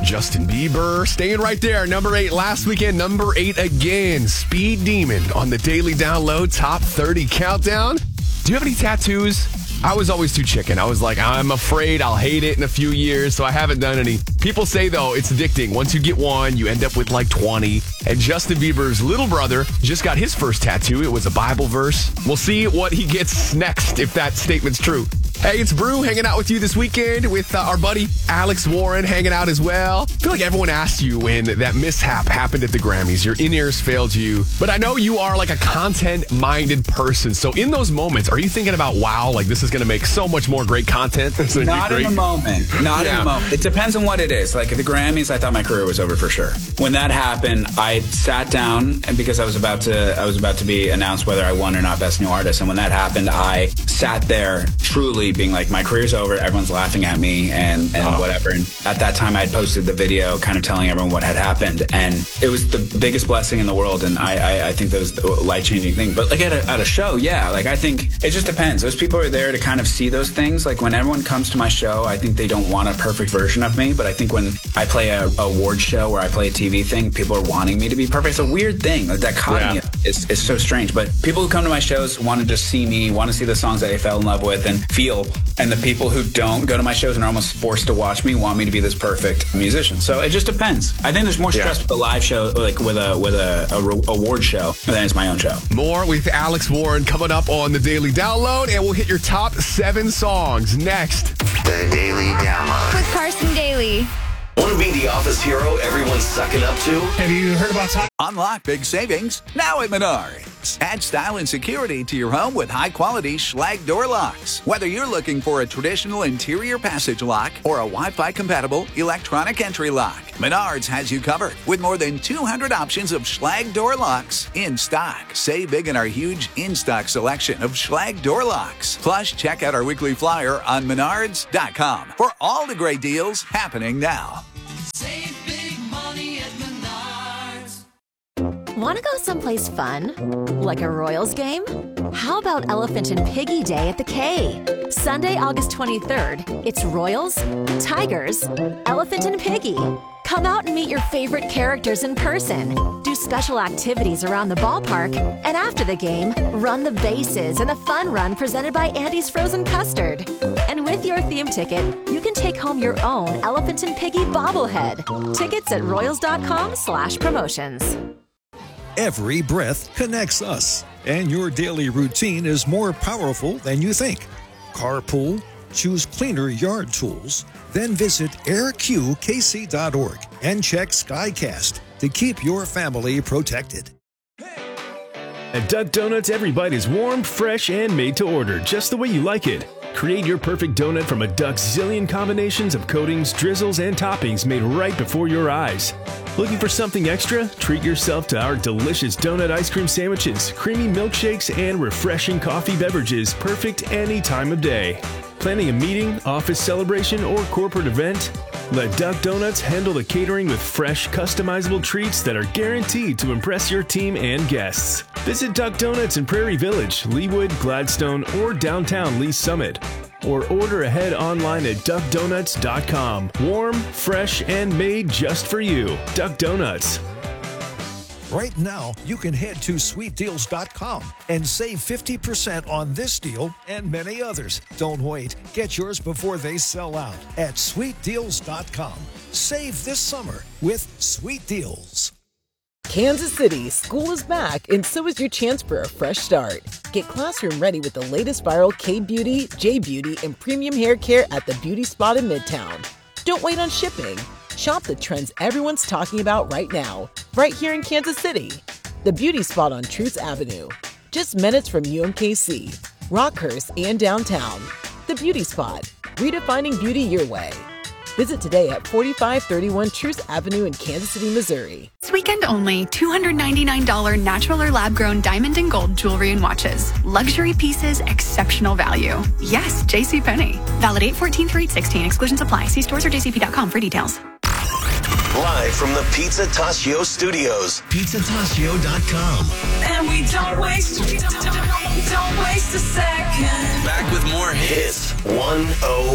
Justin Bieber staying right there. Number 8 last weekend, number 8 again. Speed Demon on the Daily Download Top 30 Countdown. Do you have any tattoos? I was always too chicken. I was like, I'm afraid I'll hate it in a few years, so I haven't done any. People say, though, it's addicting. Once you get one, you end up with like 20. And Justin Bieber's little brother just got his first tattoo. It was a Bible verse. We'll see what he gets next, if that statement's true. Hey, it's Brew hanging out with you this weekend with our buddy Alex Warren hanging out as well. I feel like everyone asked you when that mishap happened at the Grammys. Your in-ears failed you. But I know you are like a content-minded person. So in those moments, are you thinking about, wow, like this is going to make so much more great content? Not in the moment. Not in the moment. It depends on what it is. Like at the Grammys, I thought my career was over for sure. When that happened, I sat down and because I was about to be announced whether I won or not Best New Artist. And when that happened, I sat there truly being like, my career's over, everyone's laughing at me and whatever. And at that time I had posted the video kind of telling everyone what had happened. And it was the biggest blessing in the world. And I think that was a life-changing thing. But like at a show, yeah, like I think it just depends. Those people are there to kind of see those things. Like when everyone comes to my show, I think they don't want a perfect version of me. But I think when I play a award show where I play a TV thing, people are wanting me to be perfect. It's a weird thing. Like that dichotomy is so strange. But people who come to my shows want to just see me, want to see the songs that they fell in love with and feel. And the people who don't go to my shows and are almost forced to watch me want me to be this perfect musician. So it just depends. I think there's more stress with a live show, like with a award show, than it's my own show. More with Alex Warren coming up on the Daily Download, and we'll hit your top 7 songs next. The Daily Download with Carson Daly. Want to be the office hero everyone's sucking up to? Have you heard about Top? Unlock big savings now at Menards. Add style and security to your home with high-quality Schlage door locks. Whether you're looking for a traditional interior passage lock or a Wi-Fi-compatible electronic entry lock, Menards has you covered with more than 200 options of Schlage door locks in stock. Save big in our huge in-stock selection of Schlage door locks. Plus, check out our weekly flyer on Menards.com for all the great deals happening now. Save big money at Menards. Want to go someplace fun? Like a Royals game? How about Elephant and Piggy Day at the K? Sunday, August 23rd, it's Royals, Tigers, Elephant and Piggy. Come out and meet your favorite characters in person. Do special activities around the ballpark. And after the game, run the bases in a fun run presented by Andy's Frozen Custard. And with your theme ticket, you can take home your own Elephant and Piggy bobblehead. Tickets at royals.com/promotions. Every breath connects us, and your daily routine is more powerful than you think. Carpool, choose cleaner yard tools, then visit airqkc.org and check SkyCast to keep your family protected. At Duck Donuts, every bite is warm, fresh, and made to order just the way you like it. Create your perfect donut from a Duck's zillion combinations of coatings, drizzles, and toppings made right before your eyes. Looking for something extra? Treat yourself to our delicious donut ice cream sandwiches, creamy milkshakes, and refreshing coffee beverages, perfect any time of day. Planning a meeting, office celebration, or corporate event? Let Duck Donuts handle the catering with fresh, customizable treats that are guaranteed to impress your team and guests. Visit Duck Donuts in Prairie Village, Leawood, Gladstone, or downtown Lee Summit. Or order ahead online at duckdonuts.com. Warm, fresh, and made just for you. Duck Donuts. Right now, you can head to sweetdeals.com and save 50% on this deal and many others. Don't wait. Get yours before they sell out at sweetdeals.com. Save this summer with Sweet Deals. Kansas City, school is back, and so is your chance for a fresh start. Get classroom ready with the latest viral K-Beauty, J-Beauty, and premium hair care at the Beauty Spot in Midtown. Don't wait on shipping. Shop the trends everyone's talking about right now, right here in Kansas City. The Beauty Spot on Truce Avenue, just minutes from UMKC, Rockhurst, and downtown. The Beauty Spot, redefining beauty your way. Visit today at 4531 Truce Avenue in Kansas City, Missouri. This weekend only, $299 natural or lab-grown diamond and gold jewelry and watches. Luxury pieces, exceptional value. Yes, JCPenney. Valid 8/14 through 8/16. Exclusions apply. See stores or jcp.com for details. Live from the Pizza Tascio Studios. PizzaTascio.com. And we don't waste a second. Back with more hits. 101.